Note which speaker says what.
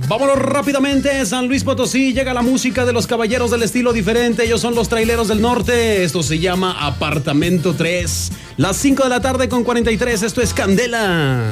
Speaker 1: Vámonos rápidamente, San Luis Potosí, llega la música de los caballeros del estilo diferente, ellos son los Traileros del Norte, esto se llama Apartamento 3, las 5 de la tarde con 43, esto es Candela.